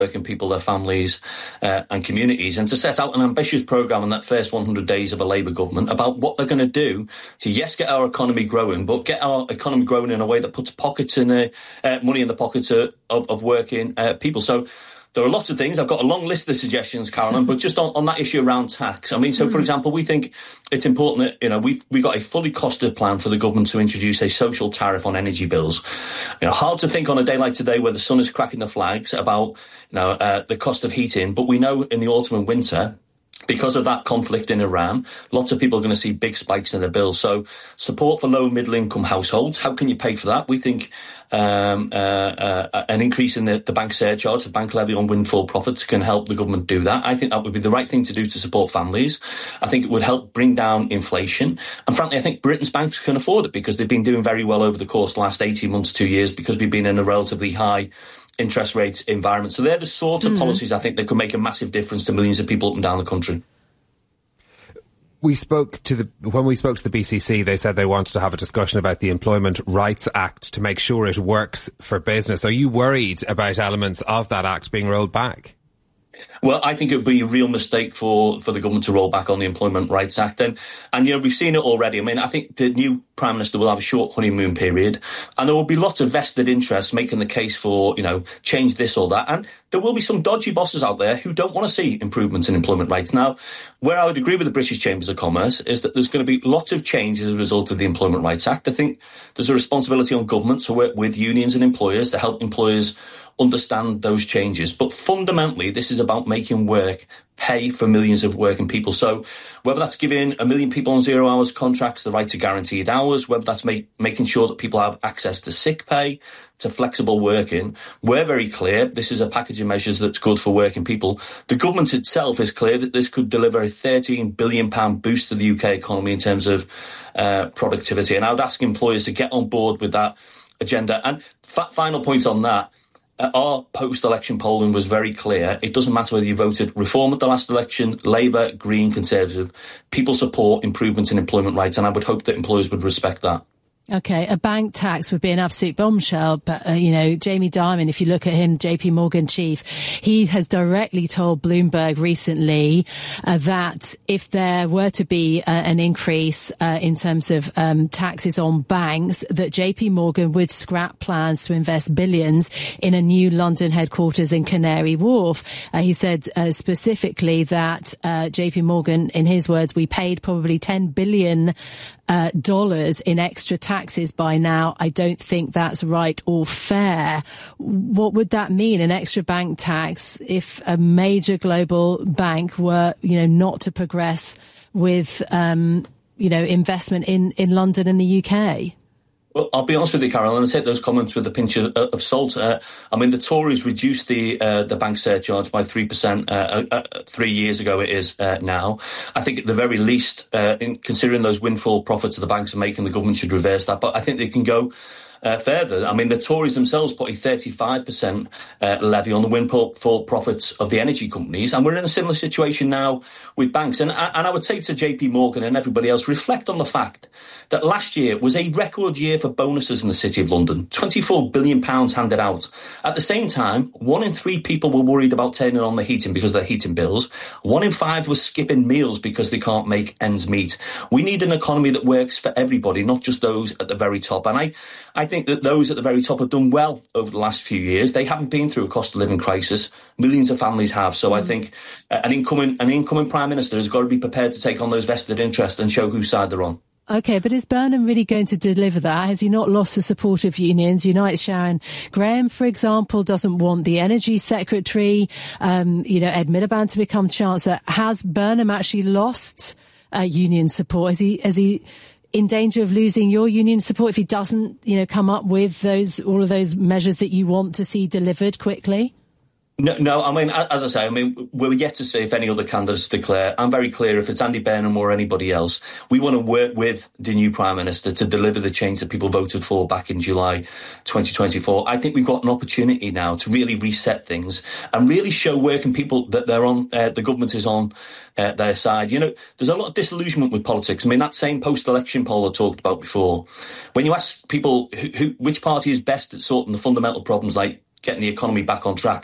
working people, their families and communities, and to set out an ambitious programme in that first 100 days of a Labour government about what they're going to do to, yes, get our economy growing, but get our economy growing in a way that puts money in the pockets of working people. So there are lots of things. I've got a long list of suggestions, Caroline, but just on that issue around tax. I mean, so, for example, we think it's important that, we've got a fully costed plan for the government to introduce a social tariff on energy bills. Hard to think on a day like today where the sun is cracking the flags about, the cost of heating, but we know in the autumn and winter, because of that conflict in Iran, lots of people are going to see big spikes in their bills. So support for low and middle income households. How can you pay for that? We think an increase in the bank surcharge, the bank levy on windfall profits, can help the government do that. I think that would be the right thing to do to support families. I think it would help bring down inflation. And frankly, I think Britain's banks can afford it because they've been doing very well over the course of the last 18 months, 2 years, because we've been in a relatively high interest rates environment. So they're the sort of policies I think that could make a massive difference to millions of people up and down the country. When we spoke to the BCC, they said they wanted to have a discussion about the Employment Rights Act to make sure it works for business. Are you worried about elements of that act being rolled back? Well, I think it would be a real mistake for the government to roll back on the Employment Rights Act. And we've seen it already. I mean, I think the new Prime Minister will have a short honeymoon period, and there will be lots of vested interests making the case for, change this or that. And there will be some dodgy bosses out there who don't want to see improvements in employment rights. Now, where I would agree with the British Chambers of Commerce is that there's going to be lots of change as a result of the Employment Rights Act. I think there's a responsibility on government to work with unions and employers to help employers understand those changes. But fundamentally, this is about making work pay for millions of working people. So whether that's giving 1 million people on 0 hours contracts the right to guaranteed hours, whether that's making sure that people have access to sick pay, to flexible working, we're very clear this is a package of measures that's good for working people. The government itself is clear that this could deliver a £13 billion boost to the UK economy in terms of productivity. And I would ask employers to get on board with that agenda. And final point on that, our post-election polling was very clear. It doesn't matter whether you voted Reform at the last election, Labour, Green, Conservative. People support improvements in employment rights, and I would hope that employers would respect that. OK, a bank tax would be an absolute bombshell. But, Jamie Dimon, if you look at him, JP Morgan chief, he has directly told Bloomberg recently that if there were to be an increase in terms of taxes on banks, that JP Morgan would scrap plans to invest billions in a new London headquarters in Canary Wharf. He said specifically that JP Morgan, in his words, we paid probably $10 billion in extra taxes by now. I don't think that's right or fair. What would that mean, an extra bank tax, if a major global bank were, not to progress with, investment in London and the UK? Well, I'll be honest with you, Carol, and I take those comments with a pinch of salt. The Tories reduced the bank surcharge by 3% 3 years ago. It is now. I think at the very least, in considering those windfall profits that the banks are making, the government should reverse that. But I think they can go further. The Tories themselves put a 35% levy on the windfall profits of the energy companies, and we're in a similar situation now with banks. And I would say to JP Morgan and everybody else, reflect on the fact that last year was a record year for bonuses in the City of London. £24 billion handed out. At the same time, 1 in 3 people were worried about turning on the heating because of their heating bills. 1 in 5 was skipping meals because they can't make ends meet. We need an economy that works for everybody, not just those at the very top. And I think that those at the very top have done well over the last few years. They haven't been through a cost of living crisis. Millions of families have. So I think an incoming Prime Minister has got to be prepared to take on those vested interests and show whose side they're on. OK, but is Burnham really going to deliver that? Has he not lost the support of unions? Unite Sharon Graham, for example, doesn't want the Energy Secretary, Ed Miliband to become Chancellor. Has Burnham actually lost union support? Is he in danger of losing your union support if he doesn't, come up with all of those measures that you want to see delivered quickly? No, as I say, we're yet to see if any other candidates declare. I'm very clear, if it's Andy Burnham or anybody else, we want to work with the new Prime Minister to deliver the change that people voted for back in July 2024. I think we've got an opportunity now to really reset things and really show working people that they're on, the government is on their side. There's a lot of disillusionment with politics. That same post-election poll I talked about before, when you ask people which party is best at sorting the fundamental problems like getting the economy back on track,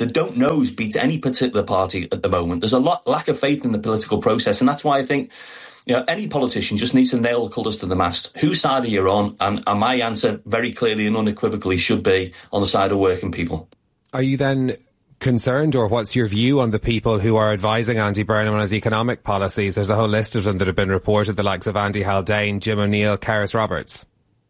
that don't know who's beat any particular party at the moment. There's a lack of faith in the political process, and that's why I think any politician just needs to nail the colours to the mast. Whose side are you on? And my answer very clearly and unequivocally should be on the side of working people. Are you then concerned, or what's your view on the people who are advising Andy Burnham on his economic policies? There's a whole list of them that have been reported, the likes of Andy Haldane, Jim O'Neill, Karis Roberts.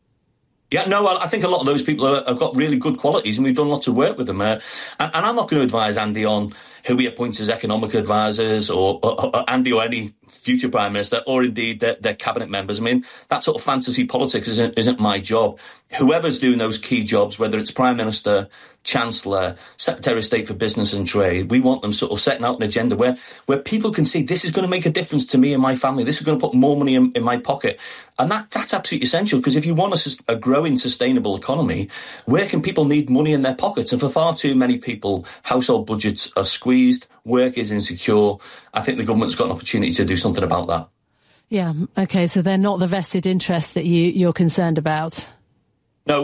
Yeah, no, I think a lot of those people have got really good qualities, and we've done lots of work with them. And I'm not going to advise Andy on who he appoints as economic advisors, or Andy or any future Prime Minister, or indeed their cabinet members. I mean, that sort of fantasy politics isn't my job. Whoever's doing those key jobs, whether it's Prime Minister, Chancellor, Secretary of State for Business and Trade, we want them sort of setting out an agenda where people can see this is going to make a difference to me and my family. This is going to put more money in my pocket. And that's absolutely essential, because if you want a growing, sustainable economy, where can people need money in their pockets? And for far too many people, household budgets are squeezed, work is insecure. I think the government's got an opportunity to do something about that. Yeah, OK, so they're not the vested interests that you're concerned about? No,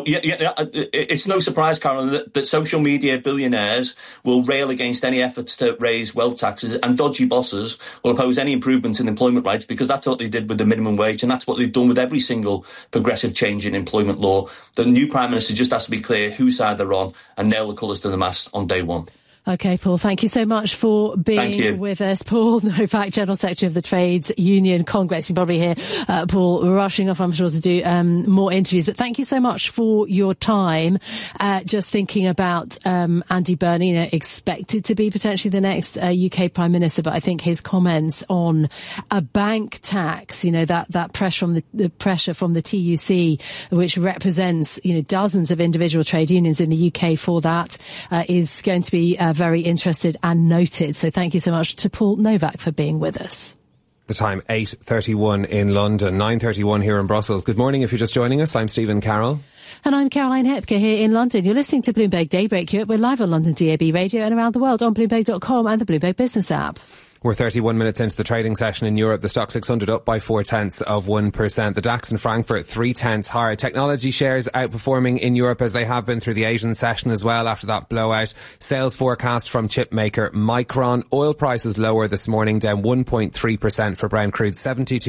it's no surprise, Carolyn, that social media billionaires will rail against any efforts to raise wealth taxes, and dodgy bosses will oppose any improvements in employment rights, because that's what they did with the minimum wage, and that's what they've done with every single progressive change in employment law. The new Prime Minister just has to be clear whose side they're on and nail the colours to the mast on day one. OK, Paul, thank you so much for being with us. Paul Novak, General Secretary of the Trades Union Congress. You can probably hear Paul rushing off, I'm sure, to do more interviews. But thank you so much for your time. Just thinking about Andy Burnham, expected to be potentially the next UK Prime Minister. But I think his comments on a bank tax, that pressure from the TUC, which represents, dozens of individual trade unions in the UK for that, is going to be very interested and noted. So thank you so much to Paul Novak for being with us. The time, 8:31 in London, 9:31 here in Brussels. Good morning if you're just joining us. I'm Stephen Carroll. And I'm Caroline Hepker here in London. You're listening to Bloomberg Daybreak Europe. We're live on London DAB Radio and around the world on Bloomberg.com and the Bloomberg Business app. We're 31 minutes into the trading session in Europe. The Stock 600 up by 0.4%. The DAX in Frankfurt 0.3 higher. Technology shares outperforming in Europe, as they have been through the Asian session as well after that blowout. Sales forecast from chip maker Micron. Oil prices lower this morning, down 1.3% for Brent crude,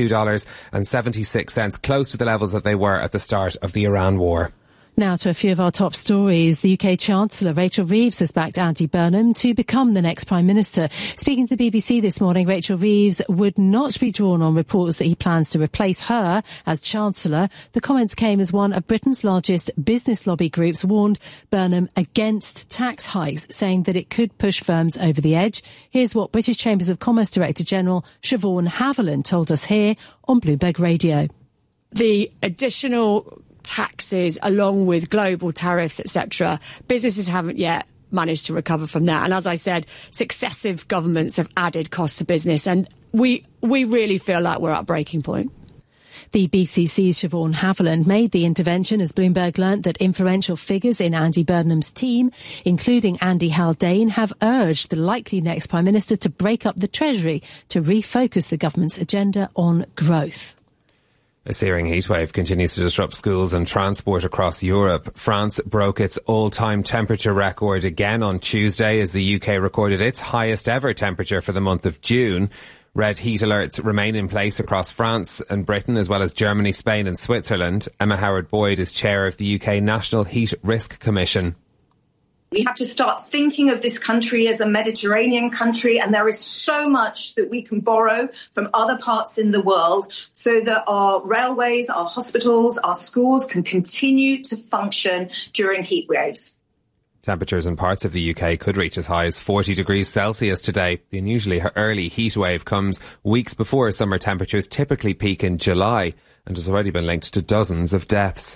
$72.76, close to the levels that they were at the start of the Iran war. Now to a few of our top stories. The UK Chancellor Rachel Reeves has backed Andy Burnham to become the next Prime Minister. Speaking to the BBC this morning, Rachel Reeves would not be drawn on reports that he plans to replace her as Chancellor. The comments came as one of Britain's largest business lobby groups warned Burnham against tax hikes, saying that it could push firms over the edge. Here's what British Chambers of Commerce Director General Siobhan Haviland told us here on Bloomberg Radio. The additional taxes, along with global tariffs, etc., businesses haven't yet managed to recover from that. And as I said, successive governments have added costs to business, and we really feel like we're at a breaking point. The BCC's Siobhan Haviland made the intervention as Bloomberg learnt that influential figures in Andy Burnham's team, including Andy Haldane, have urged the likely next Prime Minister to break up the Treasury to refocus the government's agenda on growth. A searing heatwave continues to disrupt schools and transport across Europe. France broke its all-time temperature record again on Tuesday as the UK recorded its highest ever temperature for the month of June. Red heat alerts remain in place across France and Britain, as well as Germany, Spain and Switzerland. Emma Howard-Boyd is chair of the UK National Heat Risk Commission. We have to start thinking of this country as a Mediterranean country, and there is so much that we can borrow from other parts in the world so that our railways, our hospitals, our schools can continue to function during heat waves. Temperatures in parts of the UK could reach as high as 40 degrees Celsius today. The unusually early heat wave comes weeks before summer temperatures typically peak in July and has already been linked to dozens of deaths.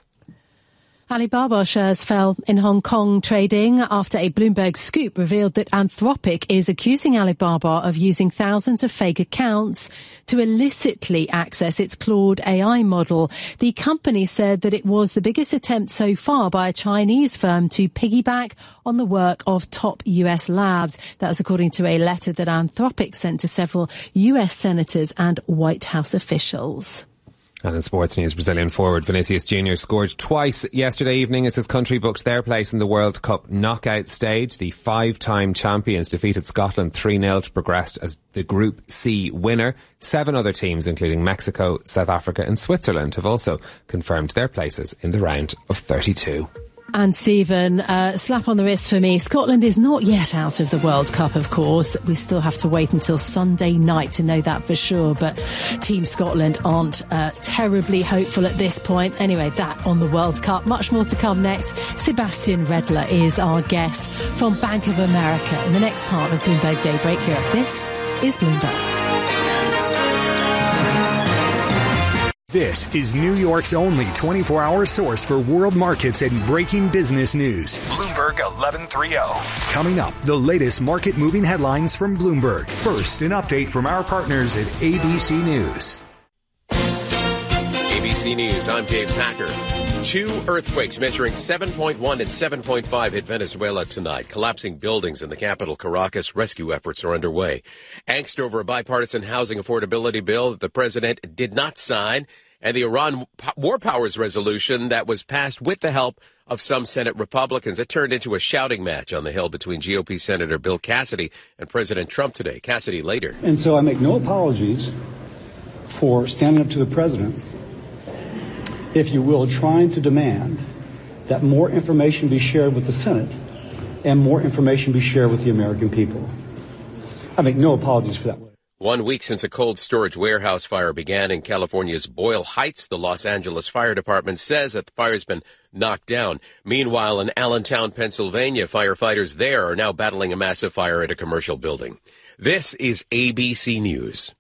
Alibaba shares fell in Hong Kong trading after a Bloomberg scoop revealed that Anthropic is accusing Alibaba of using thousands of fake accounts to illicitly access its Claude AI model. The company said that it was the biggest attempt so far by a Chinese firm to piggyback on the work of top US labs. That's according to a letter that Anthropic sent to several US senators and White House officials. And in sports news, Brazilian forward Vinicius Jr. scored twice yesterday evening as his country booked their place in the World Cup knockout stage. The 5-time champions defeated Scotland 3-0 to progress as the Group C winner. 7 other teams, including Mexico, South Africa and Switzerland, have also confirmed their places in the round of 32. And Stephen, slap on the wrist for me. Scotland is not yet out of the World Cup, of course. We still have to wait until Sunday night to know that for sure. But Team Scotland aren't terribly hopeful at this point. Anyway, that on the World Cup. Much more to come next. Sebastian Redler is our guest from Bank of America in the next part of Bloomberg Daybreak Europe. This is Bloomberg. This is New York's only 24-hour source for world markets and breaking business news. Bloomberg 1130. Coming up, the latest market-moving headlines from Bloomberg. First, an update from our partners at ABC News. ABC News, I'm Dave Packer. 2 earthquakes measuring 7.1 and 7.5 hit Venezuela tonight. Collapsing buildings in the capital, Caracas. Rescue efforts are underway. Angst over a bipartisan housing affordability bill that the president did not sign, and the Iran war powers resolution that was passed with the help of some Senate Republicans. It turned into a shouting match on the Hill between GOP Senator Bill Cassidy and President Trump today. Cassidy later. And so I make no apologies for standing up to the president, if you will, trying to demand that more information be shared with the Senate and more information be shared with the American people. I make no apologies for that. 1 week since a cold storage warehouse fire began in California's Boyle Heights, the Los Angeles Fire Department says that the fire's been knocked down. Meanwhile, in Allentown, Pennsylvania, firefighters there are now battling a massive fire at a commercial building. This is ABC News.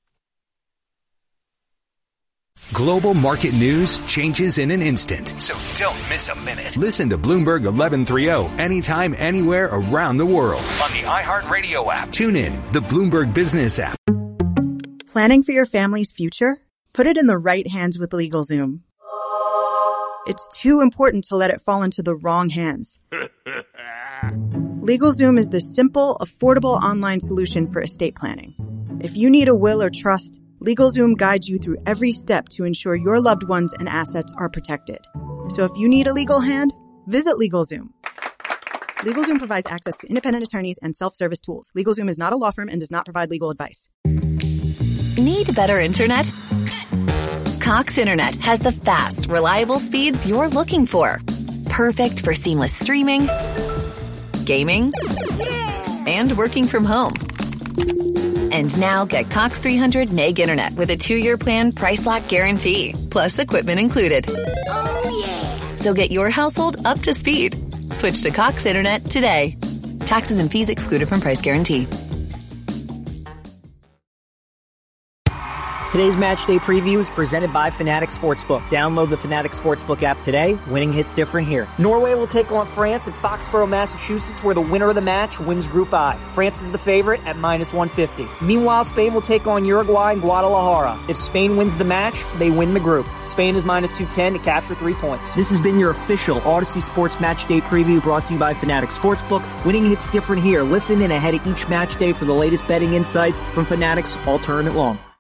Global market news changes in an instant. So don't miss a minute. Listen to Bloomberg 1130 anytime, anywhere around the world. On the iHeartRadio app. Tune in, the Bloomberg Business app. Planning for your family's future? Put it in the right hands with LegalZoom. It's too important to let it fall into the wrong hands. LegalZoom is the simple, affordable online solution for estate planning. If you need a will or trust, LegalZoom guides you through every step to ensure your loved ones and assets are protected. So if you need a legal hand, visit LegalZoom. LegalZoom provides access to independent attorneys and self-service tools. LegalZoom is not a law firm and does not provide legal advice. Need better internet? Cox Internet has the fast, reliable speeds you're looking for. Perfect for seamless streaming, gaming, and working from home. And now get Cox 300 meg internet with a 2-year plan, price lock guarantee, plus equipment included. Oh, yeah. So get your household up to speed. Switch to Cox Internet today. Taxes and fees excluded from price guarantee. Today's match day preview is presented by Fanatics Sportsbook. Download the Fanatics Sportsbook app today. Winning hits different here. Norway will take on France at Foxborough, Massachusetts, where the winner of the match wins Group I. France is the favorite at -150. Meanwhile, Spain will take on Uruguay in Guadalajara. If Spain wins the match, they win the group. Spain is -210 to capture 3 points. This has been your official Odyssey Sports Match Day preview brought to you by Fanatics Sportsbook. Winning hits different here. Listen in ahead of each match day for the latest betting insights from Fanatics all tournament long.